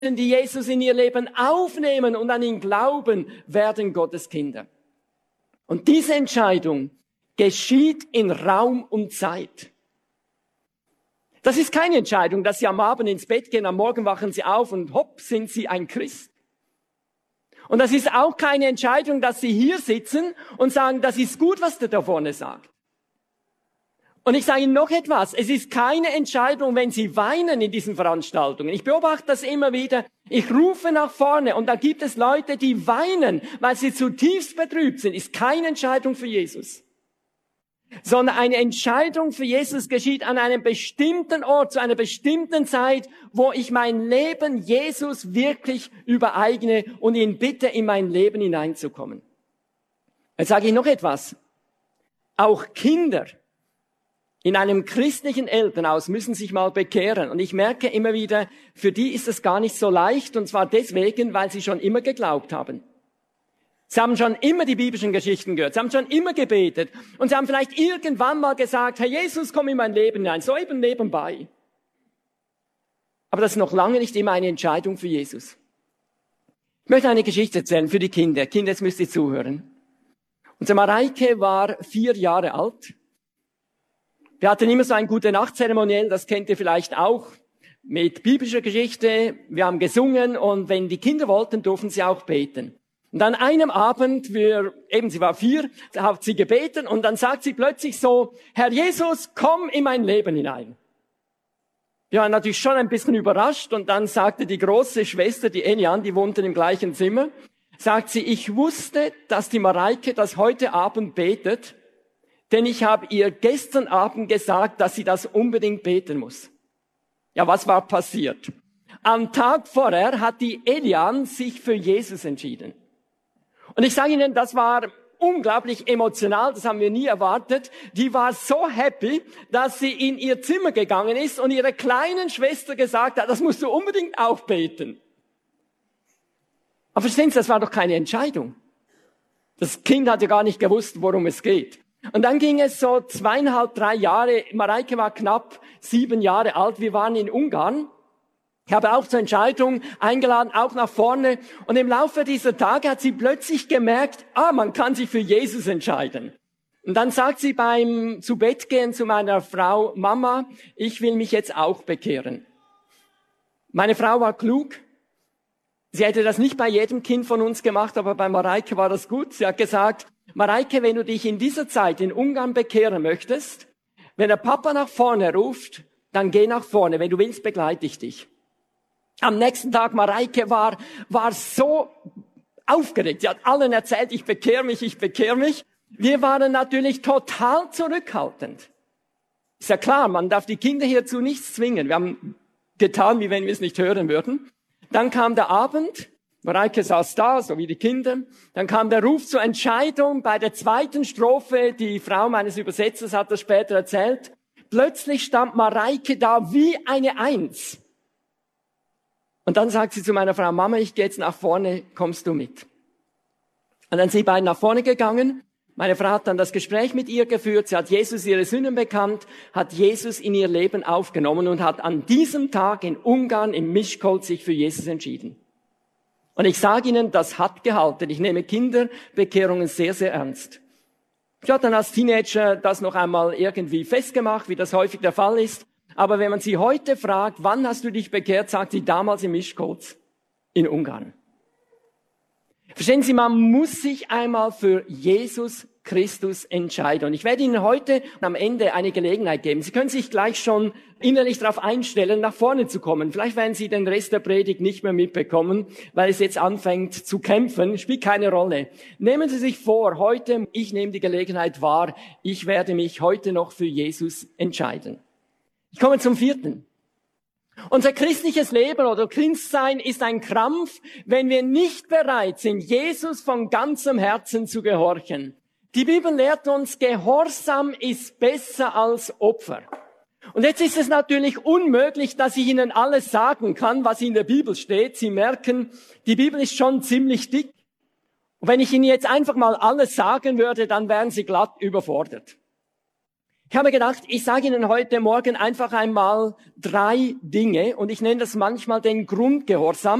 die Jesus in ihr Leben aufnehmen und an ihn glauben, werden Gottes Kinder. Und diese Entscheidung geschieht in Raum und Zeit. Das ist keine Entscheidung, dass Sie am Abend ins Bett gehen, am Morgen wachen Sie auf und hopp, sind Sie ein Christ. Und das ist auch keine Entscheidung, dass Sie hier sitzen und sagen, das ist gut, was der da vorne sagt. Und ich sage Ihnen noch etwas, es ist keine Entscheidung, wenn Sie weinen in diesen Veranstaltungen. Ich beobachte das immer wieder. Ich rufe nach vorne und da gibt es Leute, die weinen, weil sie zutiefst betrübt sind. Ist keine Entscheidung für Jesus. Sondern eine Entscheidung für Jesus geschieht an einem bestimmten Ort, zu einer bestimmten Zeit, wo ich mein Leben Jesus wirklich übereigne und ihn bitte, in mein Leben hineinzukommen. Jetzt sage ich noch etwas. Auch Kinder in einem christlichen Elternhaus müssen sich mal bekehren. Und ich merke immer wieder, für die ist es gar nicht so leicht, und zwar deswegen, weil sie schon immer geglaubt haben. Sie haben schon immer die biblischen Geschichten gehört, sie haben schon immer gebetet und sie haben vielleicht irgendwann mal gesagt, Herr Jesus, komm in mein Leben hinein, so eben nebenbei. Aber das ist noch lange nicht immer eine Entscheidung für Jesus. Ich möchte eine Geschichte erzählen für die Kinder. Kinder, jetzt müsst ihr zuhören. Unsere Mareike war 4 Jahre alt. Wir hatten immer so ein Gute-Nacht-Zeremoniell, das kennt ihr vielleicht auch, mit biblischer Geschichte. Wir haben gesungen und wenn die Kinder wollten, durften sie auch beten. Und an einem Abend, sie war 4, da hat sie gebeten und dann sagt sie plötzlich so, Herr Jesus, komm in mein Leben hinein. Wir waren natürlich schon ein bisschen überrascht und dann sagte die große Schwester, die Elian, die wohnten im gleichen Zimmer, sagt sie, ich wusste, dass die Mareike das heute Abend betet, denn ich habe ihr gestern Abend gesagt, dass sie das unbedingt beten muss. Ja, was war passiert? Am Tag vorher hat die Elian sich für Jesus entschieden. Und ich sage Ihnen, das war unglaublich emotional, das haben wir nie erwartet. Die war so happy, dass sie in ihr Zimmer gegangen ist und ihrer kleinen Schwester gesagt hat, das musst du unbedingt auch beten. Aber verstehen Sie, das war doch keine Entscheidung. Das Kind hat ja gar nicht gewusst, worum es geht. Und dann ging es so 2,5, 3 Jahre. Mareike war knapp 7 Jahre alt. Wir waren in Ungarn. Ich habe auch zur Entscheidung eingeladen, auch nach vorne. Und im Laufe dieser Tage hat sie plötzlich gemerkt, man kann sich für Jesus entscheiden. Und dann sagt sie beim zu Bett gehen zu meiner Frau, Mama, ich will mich jetzt auch bekehren. Meine Frau war klug. Sie hätte das nicht bei jedem Kind von uns gemacht, aber bei Mareike war das gut. Sie hat gesagt, Mareike, wenn du dich in dieser Zeit in Ungarn bekehren möchtest, wenn der Papa nach vorne ruft, dann geh nach vorne. Wenn du willst, begleite ich dich. Am nächsten Tag, Mareike war so aufgeregt. Sie hat allen erzählt, ich bekehre mich, ich bekehre mich. Wir waren natürlich total zurückhaltend. Ist ja klar, man darf die Kinder hierzu nichts zwingen. Wir haben getan, wie wenn wir es nicht hören würden. Dann kam der Abend, Mareike saß da, so wie die Kinder. Dann kam der Ruf zur Entscheidung bei der 2. Strophe. Die Frau meines Übersetzers hat das später erzählt. Plötzlich stand Mareike da wie eine 1. Und dann sagt sie zu meiner Frau, Mama, ich gehe jetzt nach vorne, kommst du mit? Und dann sind die beiden nach vorne gegangen. Meine Frau hat dann das Gespräch mit ihr geführt. Sie hat Jesus ihre Sünden bekannt, hat Jesus in ihr Leben aufgenommen und hat an diesem Tag in Ungarn, im Miskolc, sich für Jesus entschieden. Und ich sage Ihnen, das hat gehalten. Ich nehme Kinderbekehrungen sehr, sehr ernst. Ich habe dann als Teenager das noch einmal irgendwie festgemacht, wie das häufig der Fall ist. Aber wenn man sie heute fragt, wann hast du dich bekehrt, sagt sie damals im Miskolc in Ungarn. Verstehen Sie, man muss sich einmal für Jesus Christus entscheiden. Und ich werde Ihnen heute am Ende eine Gelegenheit geben. Sie können sich gleich schon innerlich darauf einstellen, nach vorne zu kommen. Vielleicht werden Sie den Rest der Predigt nicht mehr mitbekommen, weil es jetzt anfängt zu kämpfen. Spielt keine Rolle. Nehmen Sie sich vor, heute, ich nehme die Gelegenheit wahr, ich werde mich heute noch für Jesus entscheiden. Ich komme zum 4. Unser christliches Leben oder Christsein ist ein Krampf, wenn wir nicht bereit sind, Jesus von ganzem Herzen zu gehorchen. Die Bibel lehrt uns, Gehorsam ist besser als Opfer. Und jetzt ist es natürlich unmöglich, dass ich Ihnen alles sagen kann, was in der Bibel steht. Sie merken, die Bibel ist schon ziemlich dick. Und wenn ich Ihnen jetzt einfach mal alles sagen würde, dann wären Sie glatt überfordert. Ich habe gedacht, ich sage Ihnen heute Morgen einfach einmal 3 Dinge und ich nenne das manchmal den Grundgehorsam.